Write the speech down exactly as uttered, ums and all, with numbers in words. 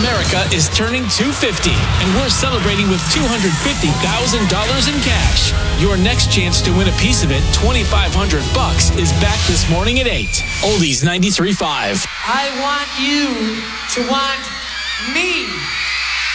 America is turning two hundred fifty, and we're celebrating with two hundred fifty thousand dollars in cash. Your next chance to win a piece of it, twenty-five hundred bucks, is back this morning at eight. Oldies ninety-three point five. I want you to want me.